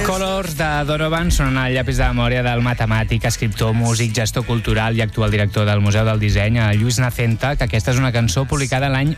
Colors de Donovan són el llapis de memòria del matemàtic, escriptor, músic, gestor cultural i actual director del Museu del Disseny, Lluís Nacenta, que aquesta és una cançó publicada l'any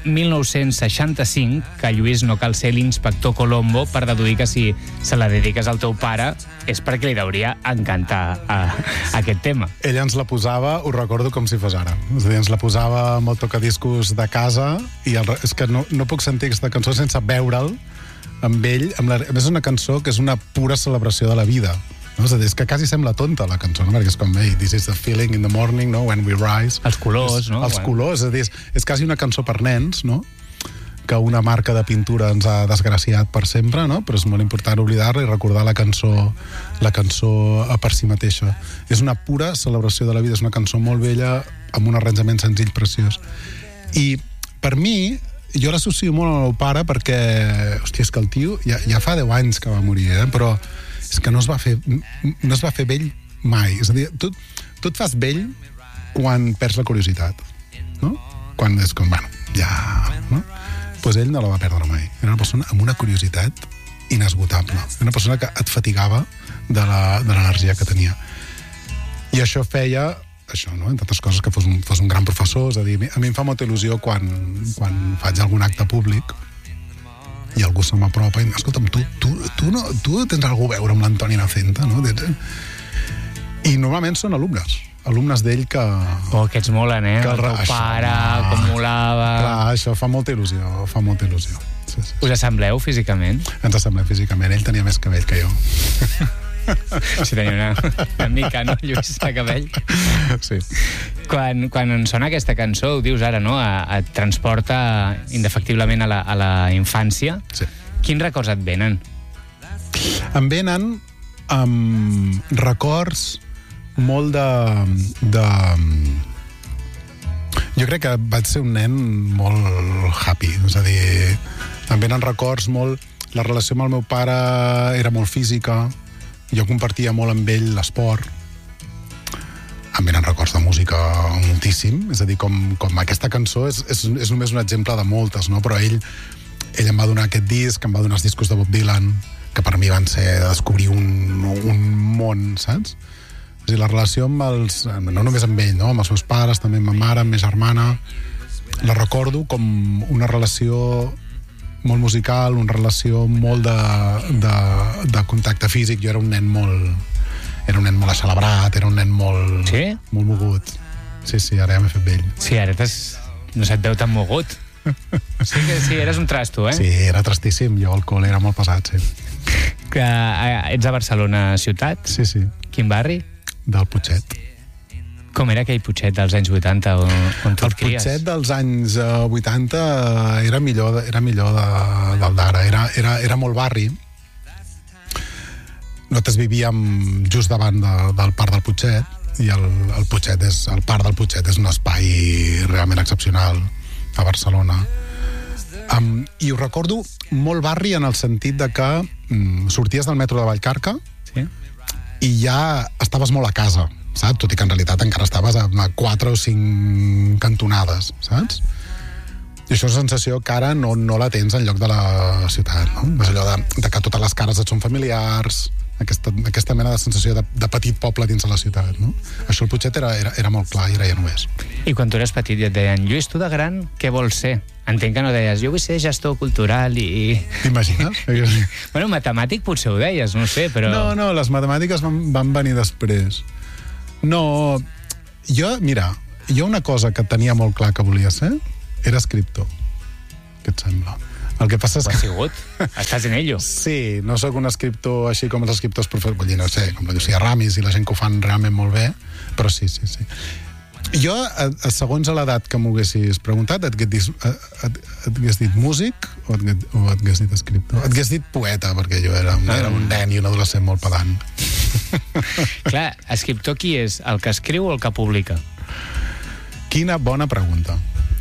1965, que Lluís no cal ser l'inspector Colombo per deduir que si se la dediques al teu pare és perquè li hauria encantar aquest tema. Ella ens la posava, ho recordo com si fos ara. És a dir, ens la posava amb el tocadiscos de casa i és que no puc sentir aquesta cançó sense veure'l amb ell. A més, és una cançó que és una pura celebració de la vida. No? És a dir, és que quasi sembla tonta la cançó, no? Perquè és com, hey, this is the feeling in the morning, no? When we rise. Els colors, no? Els colors, és a dir, és quasi una cançó per nens, no? Que una marca de pintura ens ha desgraciat per sempre, no? Però és molt important oblidar-la i recordar la cançó per si mateixa. És una pura celebració de la vida, és una cançó molt bella, amb un arranjament senzill, preciós. I per mi, jo l'associo molt al meu pare perquè, hòstia, és que el tio ja fa 10 anys que va morir, però és que no es va fer vell mai. És a dir, tu et fas vell quan perds la curiositat, no? Quan és com, bueno, ja, no? Doncs ell no la va perdre mai. Era una persona amb una curiositat inesgotable. Era una persona que et fatigava de l'energia que tenia. I això feia, no? Entre altres coses, que fos un gran professor. És a dir, a mi em fa molta il·lusió quan faig algun acte públic i algú se m'apropa i escolta'm, tu tens alguna a veure amb l'Antoni Nacenta, no? I normalment són alumnes d'ell que... Oh, aquests molen, eh? El teu pare, com molava... Clar, això fa molta il·lusió, Sí. Us assembleu físicament? Ens assemblem físicament, ell tenia més cabell que jo. Sí, tenia una mica, no, Lluís, de cabell? Sí. Quan en sona aquesta cançó, ho dius ara, no? Et transporta indefectiblement a la infància. Sí. Quins records et venen? Em venen records molt de... Jo crec que vaig ser un nen molt happy, és a dir, em venen records molt... La relació amb el meu pare era molt física, jo compartia molt amb ell l'esport, em venen records de música moltíssim, és a dir, com aquesta cançó és només un exemple de moltes, no? Però ell em va donar aquest disc, em va donar els discos de Bob Dylan, que per mi van ser descobrir un món, saps? És a dir, la relació amb no només amb ell, no? Amb els seus pares, també amb ma mare, amb ma germana, la recordo com una relació molt musical, una relació molt de contacte físic. Jo era un nen molt celebrat, era un nen molt... Sí? Molt mogut. Sí, ara ja m'he fet vell. Sí, ara no se't veu tan mogut. Sí, eres un trasto, eh? Sí, era trastíssim. Jo al col·le era molt pesat, sí. Que ets a Barcelona ciutat? Sí. Quin barri? Del Putxet. Com era aquell Putxet dels anys 80 on tu et cries? El Putxet dels anys 80 era millor del d'ara. Era molt barri. Nosaltres vivíem just davant del Parc del Putxet i el Parc del Putxet és un espai realment excepcional a Barcelona. I ho recordo molt barri en el sentit de que sorties del metro de Vallcarca, sí, i ja estaves molt a casa, saps? Tot i que en realitat encara estaves a 4 o 5 cantonades, saps? I això és una sensació que ara no la tens enlloc de la ciutat, no? És allò de que totes les cares et són familiars, aquesta mena de sensació de petit poble dins de la ciutat, no? Això el Putxet era molt clar i ara ja no és. I quan tu eres petit i et deien, Lluís, tu de gran què vols ser? Entenc que no deies, jo vull ser gestor cultural i... T'imagines? Bueno, matemàtic potser ho deies, no ho sé, però... No, les matemàtiques van venir després. No, jo una cosa que tenia molt clar que volia ser era escriptor. Què et sembla? El que passa és que... Ho has sigut? Estàs en ello? Sí, no sóc un escriptor així com els escriptors professionals, vull dir, no sé, com la Llucia Ramis i la gent que ho fan realment molt bé, però sí. Jo, segons a l'edat que m'ho haguessis preguntat, et hagués dit músic o et hagués dit escriptor? Et hagués dit poeta, perquè jo era un nen i un adolescent molt pedant. Clar, escriptor qui és? El que escriu o el que publica? Quina bona pregunta.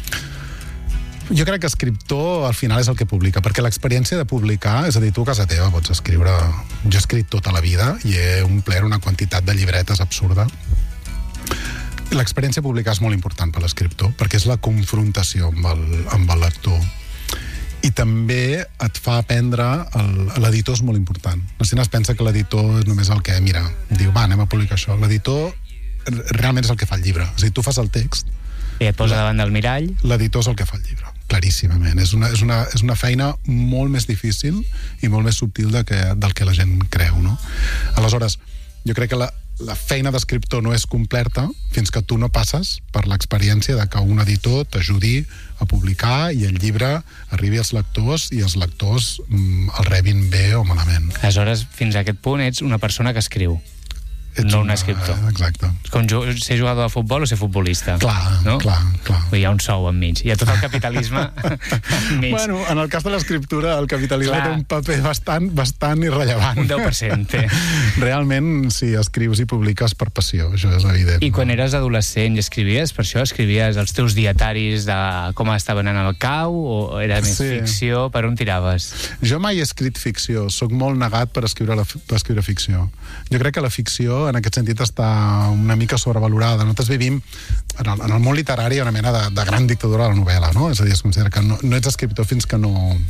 Jo crec que escriptor al final és el que publica, perquè l'experiència de publicar, és a dir, tu a casa teva pots escriure... Jo he escrit tota la vida i he omplert una quantitat de llibretes absurda. L'experiència de publicar és molt important per l'escriptor, perquè és la confrontació amb el lector. I també et fa aprendre... L'editor és molt important. La gent es pensa que l'editor és només el que, mira, diu, va, anem a publicar això. L'editor realment és el que fa el llibre. És a dir, tu fas el text... I et posa davant del mirall. L'editor és el que fa el llibre, claríssimament. És una feina molt més difícil i molt més subtil del que la gent creu, no? Aleshores, jo crec que la feina d'escriptor no és completa fins que tu no passes per l'experiència de que un editor t'ajudi a publicar i el llibre arribi als lectors i els lectors el rebin bé o malament. Aleshores, fins a aquest punt ets una persona que escriu. No un escriptor. Exacte. Com ser jugador de futbol o ser futbolista. Clar, no? Clar. Hi ha un sou enmig. Hi ha tot el capitalisme enmig. Bueno, en el cas de l'escriptura, el capitalisme té un paper bastant irrellevant. Un 10% té. Realment, si escrius i publiques per passió, això és evident. I quan eres adolescent i escrivies, per això escrivies els teus dietaris de com estava anant el cau, o era més ficció? Per on tiraves? Jo mai he escrit ficció. Soc molt negat per escriure ficció. Jo crec que la ficció en aquest sentit està una mica sobrevalorada. Nosaltres vivim en el món literari una mena de gran dictadura de la novel·la, no? És a dir, es considera que no ets escriptor fins que no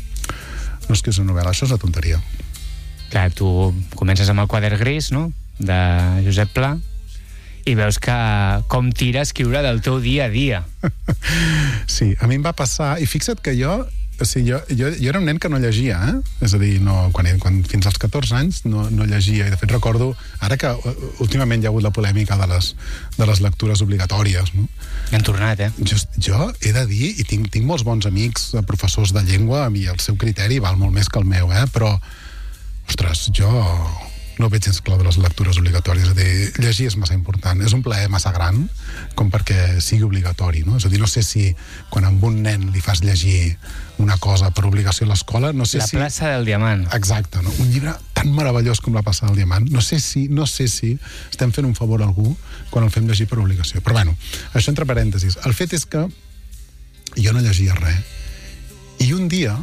escrius una novel·la. Això és una tonteria. Clar, tu comences amb El quadern gris, no?, de Josep Pla, i veus que com tira a escriure del teu dia a dia. Sí, a mi em va passar, i fixa't que jo era un nen que no llegia, És a dir, quan fins als 14 anys no llegia, i de fet recordo, ara que últimament hi ha hagut la polèmica de les lectures obligatòries, no? Han tornat, Jo he de dir, i tinc molts bons amics, professors de llengua, i el seu criteri val molt més que el meu, però, ostres, jo no veig gens clar de les lectures obligatòries. És a dir, llegir és massa important. És un plaer massa gran com perquè sigui obligatori, no? És a dir, no sé si quan a un nen li fas llegir una cosa per obligació a l'escola, no sé si... La plaça del diamant. Exacte, no? Un llibre tan meravellós com La plaça del diamant. No sé si estem fent un favor a algú quan el fem llegir per obligació. Però bueno, això entre parèntesis. El fet és que jo no llegia res. I un dia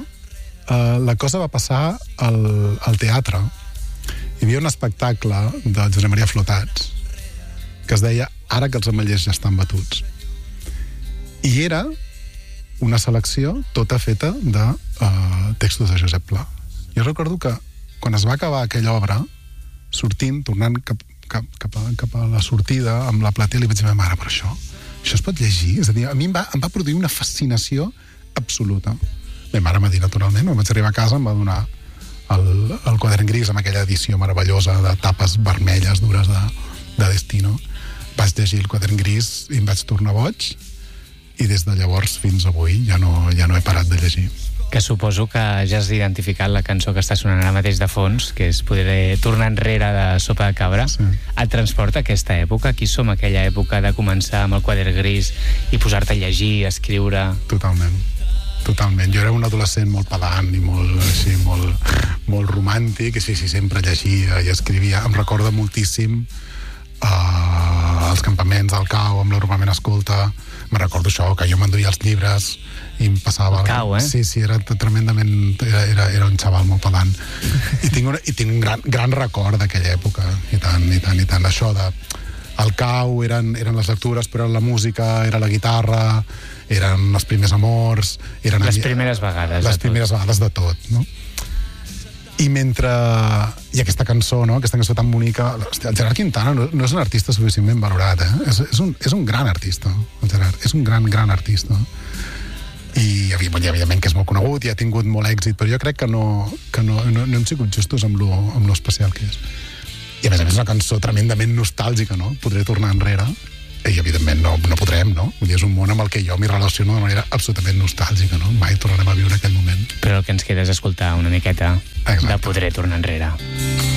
la cosa va passar al teatre. Hi havia un espectacle de Josep Maria Flotats que es deia Ara que els ametllers ja estan batuts. I era una selecció tota feta de textos de Josep Pla. Jo recordo que quan es va acabar aquella obra, sortint, tornant cap a la sortida amb la platea, li vaig dir a ma mare, però això es pot llegir? És a dir, a mi em va produir una fascinació absoluta. Ma mare m'ha dit, naturalment, quan vaig arribar a casa em va donar el quadern gris amb aquella edició meravellosa de tapes vermelles dures de Destino. Vaig llegir el quadern gris i em vaig tornar boig, i des de llavors fins avui ja no he parat de llegir. Que suposo que ja has identificat la cançó que està sonant ara mateix de fons, que és Podré tornar enrere, de Sopa de Cabra. Sí. Et transporta aquesta època? Aquí som, aquella època de començar amb el quadern gris i posar-te a llegir, a escriure... Totalment. Jo era un adolescent molt pedant i molt romàntic, i sí, sempre llegia i escrivia. Em recorda moltíssim els campaments del Cau amb l'Arrobament Escolta. Me recordo això, que jo m'enduia els llibres i em passava... El Cau, Sí, era tremendament... Era un xaval molt pedant. I tinc un gran record d'aquella època. I tant. Això de... El Cau eren les lectures, però era la música, era la guitarra, eren els primers amors... Les primeres vegades de tot, no? I aquesta cançó, no? Aquesta cançó tan bonica... El Gerard Quintana no és un artista suficientment valorat, És un gran artista, el Gerard. És un gran artista. I evidentment que és molt conegut i ha tingut molt èxit, però jo crec que no hem sigut justos amb lo especial que és. I a més és una cançó tremendament nostàlgica, no? Podré tornar enrere, i evidentment no podrem, no? Vull dir, és un món amb el que jo m'hi relaciono de manera absolutament nostàlgica, no? Mai tornarem a viure aquell moment. Però el que ens queda és escoltar una miqueta de Podré tornar enrere.